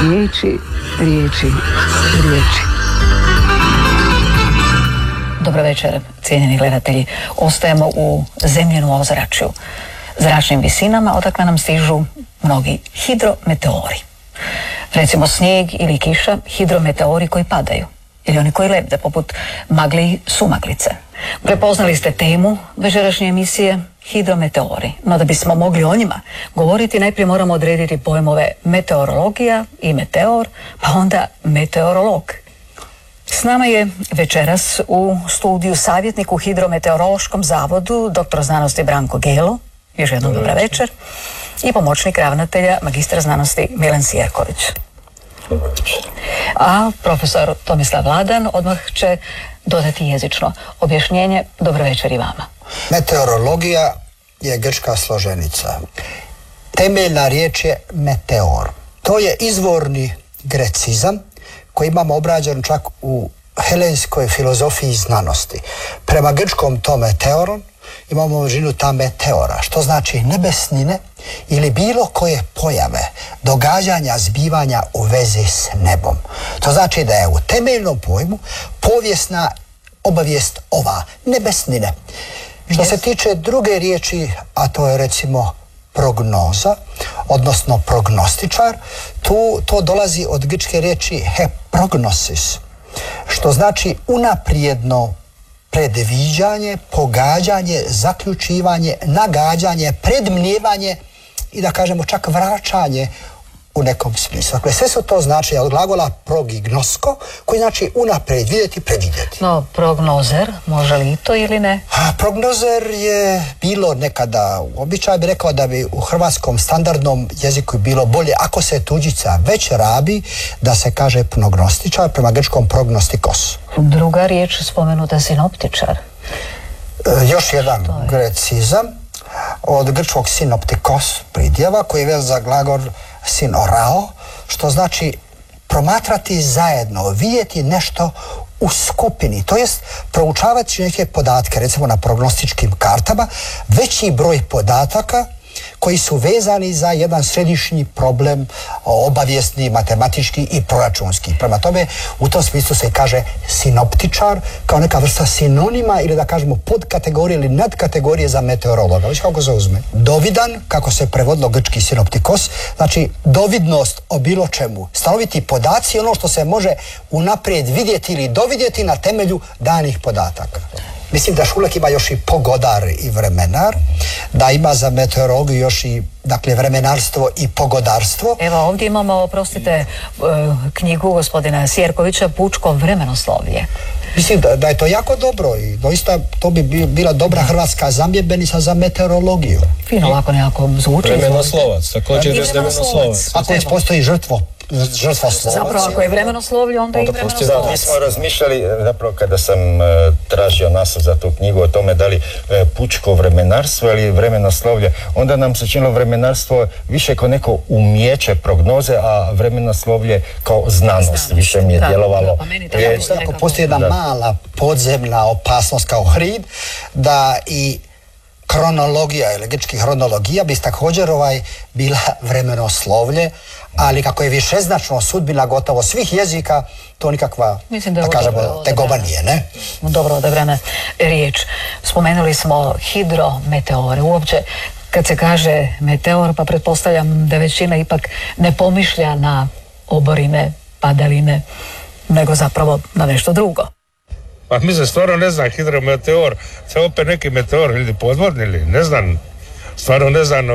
Riječi, riječi, riječi. Dobro večer, cijenjeni gledatelji. Ostajemo u zemljenom ozračju. Zračnim visinama odakle nam stižu mnogi hidrometeori. Recimo snijeg ili kiša, hidrometeori koji padaju. Ili oni koji lebde, poput magle i sumaglice. Prepoznali ste temu večerašnje emisije hidrometeori. No da bismo mogli o njima govoriti, najprije moramo odrediti pojmove meteorologija i meteor, pa onda meteorolog. S nama je večeras u studiju savjetnik u Hidrometeorološkom zavodu, doktor znanosti Branko Gelo, još jednom dobra večer, i pomoćnik ravnatelja, magistar znanosti Milan Sjerković. A profesor Tomislav Vladan odmah će dodati jezično objašnjenje. Dobro večer i vama. Meteorologija je grčka složenica. Temeljna riječ je meteor. To je izvorni grecizam koji imamo obrađen čak u helenskoj filozofiji znanosti. Prema grčkom to meteoron imamo množinu ta meteora, što znači nebesnine ili bilo koje pojave, događanja, zbivanja u vezi s nebom. To znači da je u temeljnom pojmu povijesna obavijest ova, nebesnine. Što se tiče druge riječi, a to je recimo prognoza, odnosno prognostičar, to dolazi od grčke riječi heprognosis, što znači unaprijedno predviđanje, pogađanje, zaključivanje, nagađanje, predmnijevanje i da kažemo čak vraćanje u nekom smislu. Dakle, sve su to znači od glagola progignosko, koji znači unaprijed vidjeti, predvidjeti. No, prognozer, može li to ili ne? Prognozer je bilo nekada, običaj bi rekao da bi u hrvatskom standardnom jeziku bilo bolje ako se tuđica već rabi da se kaže prognostičar, prema grčkom prognostikos. Druga riječ spomenuta sinoptičar. Još jedan grecizam od grčkog sinoptikos, pridjeva, koji je vezan za glagol sinorao, što znači promatrati zajedno, vidjeti nešto u skupini, to jest proučavati neke podatke, recimo na prognostičkim kartama, veći broj podataka koji su vezani za jedan središnji problem, obavijesni, matematički i proračunski. Prema tome, u tom smislu se kaže sinoptičar kao neka vrsta sinonima ili da kažemo podkategorije ili nadkategorije za meteorologa. Već kako se uzme. Dovidan, kako se prevodilo grčki sinoptikos, znači dovidnost o bilo čemu. Stanoviti podaci, ono što se može unaprijed vidjeti ili dovidjeti na temelju danih podataka. Mislim da Šulek ima još i pogodar i vremenar, da ima za meteorologiju još i, dakle, vremenarstvo i pogodarstvo. Evo, ovdje imamo, oprostite, knjigu gospodina Sjerkovića, Pučko vremenoslovlje. Mislim da je to jako dobro i doista to bi bila dobra hrvatska zamjedbenica za meteorologiju. Fino, ovako nekako zvuči. Vremenoslovac, također je vremenoslovac. Ako već postoji žrtva slovac. Zapravo, ako je vremenoslovlje, onda i vremenoslovac. Da, mi smo razmišljali, zapravo kada sam tražio naslov za tu knjigu o tome da li pučko vremenarstvo ili vremenoslovlje, onda nam se činilo vremenarstvo više kao neko umijeće prognoze, a vremenoslovlje kao znanost. Više mi je djelovalo. Ako postoji jedna mala podzemna opasnost kao hrid, da i kronologija ili grčki hronologija bi također bila vremenoslovlje, ali kako je višeznačno sudbina gotovo svih jezika, to nikakva, da kažemo, tegoba nije, ne? Dobro odabrana riječ. Spomenuli smo hidrometeore. Uopće, kad se kaže meteor, pa pretpostavljam da većina ipak ne pomišlja na oborine, padaline, nego zapravo na nešto drugo. Pa mislim, stvarno ne znam hidrometeor, sve opet neki meteor ili podvodni ili, ne znam, stvarno ne znam,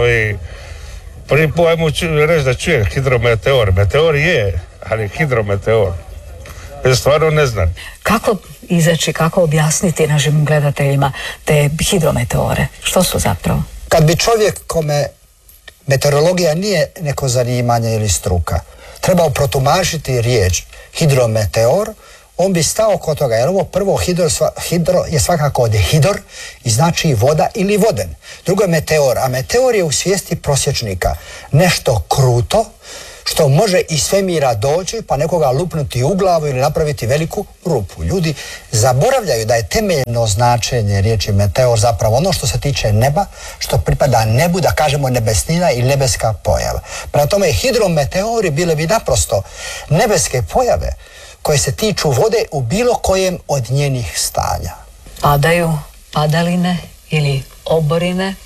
prvi put ajmo reći da čujem hidrometeor. Meteor je, ali hidrometeor. Ja stvarno ne znam. Kako izaći, kako objasniti našim gledateljima te hidrometeore? Što su zapravo? Kad bi čovjek kome meteorologija nije neko zanimanje ili struka, trebao protumačiti riječ hidrometeor, on bi stao kod toga, jer ovo prvo hidro je svakako od hidor i znači voda ili voden. Drugo je meteor, a meteor je u svijesti prosječnika nešto kruto, što može iz svemira doći pa nekoga lupnuti u glavu ili napraviti veliku rupu. Ljudi zaboravljaju da je temeljno značenje riječi meteor zapravo ono što se tiče neba, što pripada nebu, da kažemo nebesnina ili nebeska pojava. Prema tome, hidrometeori bile bi naprosto nebeske pojave koje se tiču vode u bilo kojem od njenih stanja. Padaju padaline ili oborine?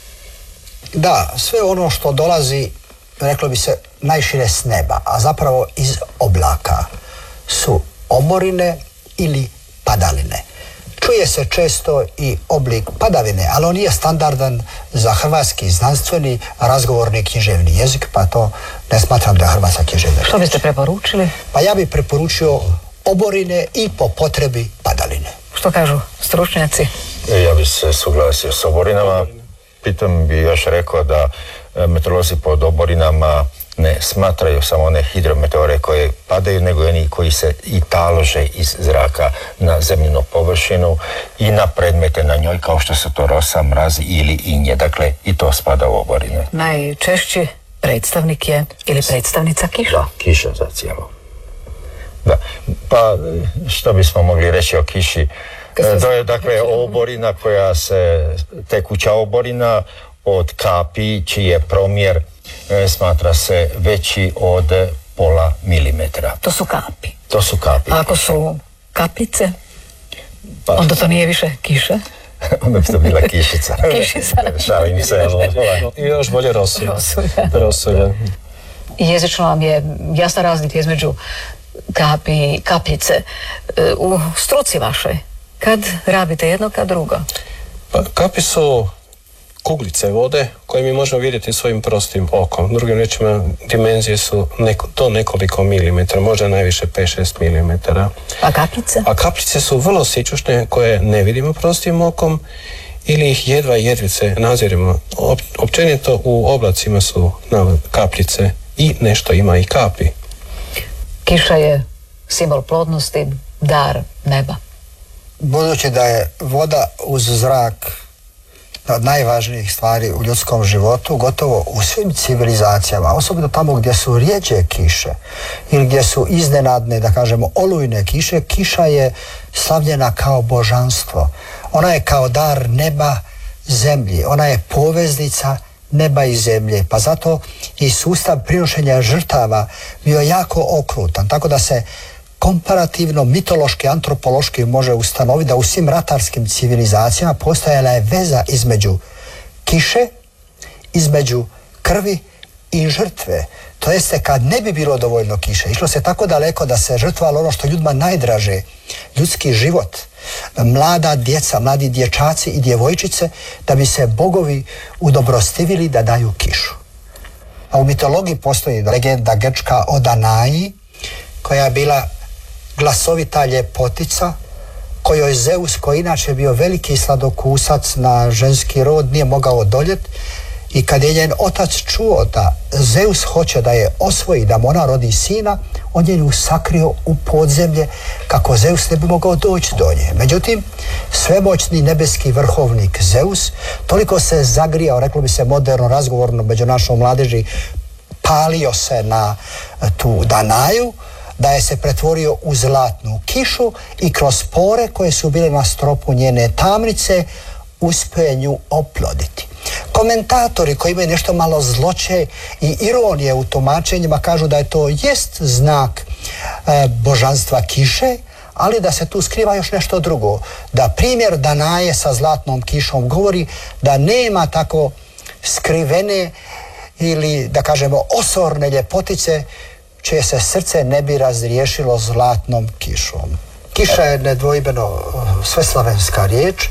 Da, sve ono što dolazi, reklo bi se, najšire s neba, a zapravo iz oblaka su oborine ili padaline. Čuje se često i oblik padavine, ali on nije standardan za hrvatski znanstveni razgovorni književni jezik, pa to ne smatram da je hrvatska književna. Što biste preporučili? Pa ja bih preporučio oborine i po potrebi padaline. Što kažu stručnjaci? Ja bih se suglasio s oborinama. Pritom bi još rekao da meteorolozi pod oborinama ne smatraju samo one hidrometeore koje padaju, nego i oni koji se i talože iz zraka na zemljinu površinu i na predmete na njoj, kao što su to rosa, mraz ili inje. Dakle, i to spada u oborine. Najčešći predstavnik je ili predstavnica kiša. Da, kiša zacijelo. Da. Pa, što bismo mogli reći o kiši? To je dakle oborina koja se, tekuća oborina od kapi čiji je promjer smatra se veći od pola milimetra. To su kapi. To su kapi. A ako su kapljice, onda to nije više kiša? Onda bi to bila kišica. Kišica. Šalim se. I još bolje rosulja. Rosulja. Jezično vam je jasna razlika između kapi i kapljice. U struci vašoj, kad rabite jedno, kad drugo? Pa, kapi su kuglice vode koje mi možemo vidjeti svojim prostim okom. Drugim riječima, dimenzije su do nekoliko milimetara, možda najviše 5-6 milimetara. A kapljice? A kapljice su vrlo sićušne koje ne vidimo prostim okom ili ih jedvice nazirimo. Općenito u oblacima su kapljice i nešto ima i kapi. Kiša je simbol plodnosti, dar neba. Budući da je voda uz zrak od najvažnijih stvari u ljudskom životu, gotovo u svim civilizacijama, osobito tamo gdje su rjeđe kiše ili gdje su iznenadne, da kažemo, olujne kiše, kiša je slavljena kao božanstvo. Ona je kao dar neba zemlji, ona je poveznica neba i zemlje, pa zato i sustav prinošenja žrtava bio jako okrutan, tako da se komparativno, mitološki, antropološki može ustanoviti da u svim ratarskim civilizacijama postojala je veza između kiše, između krvi i žrtve. To jeste, kad ne bi bilo dovoljno kiše, išlo se tako daleko da se žrtvalo ono što ljudima najdraže, ljudski život, mlada djeca, mladi dječaci i djevojčice, da bi se bogovi udobrostivili da daju kišu. A u mitologiji postoji legenda grčka o Danaji, koja je bila glasovita ljepotica, kojoj Zeus, koji inače bio veliki sladokusac na ženski rod, nije mogao odoljeti, i kad je njen otac čuo da Zeus hoće da je osvoji, da mu ona rodi sina, on je nju sakrio u podzemlje kako Zeus ne bi mogao doći do nje. Međutim, svemoćni nebeski vrhovnik Zeus toliko se zagrijao, reklo bi se moderno, razgovorno među našom mladeži, palio se na tu Danaju, da je se pretvorio u zlatnu kišu i kroz pore koje su bile na stropu njene tamnice uspio je nju oploditi. Komentatori koji imaju nešto malo zloće i ironije u tumačenjima kažu da je to jest znak božanstva kiše, ali da se tu skriva još nešto drugo. Da primjer Danaje sa zlatnom kišom govori da nema tako skrivene ili, da kažemo, osorne ljepotice čije se srce ne bi razriješilo zlatnom kišom. Kiša je nedvojbeno sveslavenska riječ.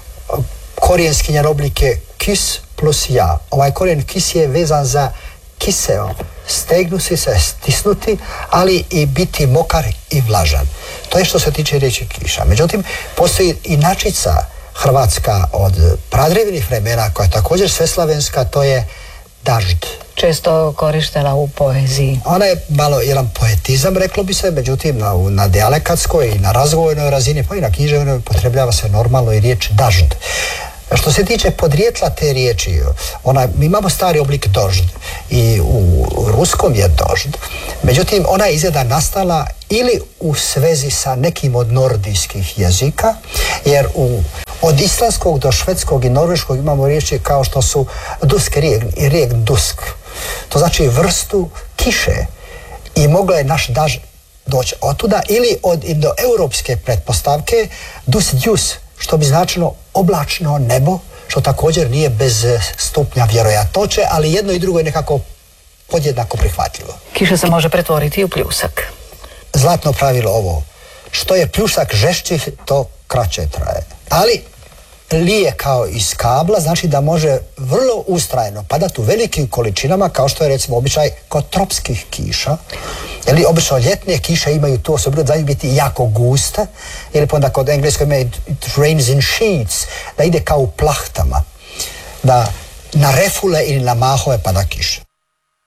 Korijenski njen oblik je kis plus ja. Ovaj korijen kis je vezan za kiseo, stegnuti se, stisnuti, ali i biti mokar i vlažan. To je što se tiče riječi kiša. Međutim, postoji inačica hrvatska od pradrevnih vremena, koja je također sveslavenska, to je dažd. Često korištena u poeziji. Ona je malo jedan poetizam, reklo bi se, međutim na dijalekatskoj i na razgovornoj razini, pa i na književnoj potrebljava se normalno i riječ dažd. Što se tiče podrijetla te riječi, mi imamo stari oblik dožd i u ruskom je dožd. Međutim, ona je izgleda nastala ili u svezi sa nekim od nordijskih jezika, jer od islandskog do švedskog i norveškog imamo riječi kao što su dusk i rijek dusk. To znači vrstu kiše i moglo je naš daž doći otuda, ili od indoeuropske pretpostavke dus djus, što bi značilo oblačno nebo, što također nije bez stupnja vjerojatnoće, ali jedno i drugo je nekako podjednako prihvatljivo. Kiša se može pretvoriti u pljusak. Zlatno pravilo ovo, što je pljusak žešći, to kraće traje. Ali lije kao iz kabla, znači da može vrlo ustrajno padati u velikim količinama, kao što je recimo običaj kod tropskih kiša. Ili obično ljetne kiše imaju tu osobinu da biti jako guste, ili onda kod engleskog imaju it rains in sheets, da ide kao u plahtama, da na refule ili na mahove pada kiša.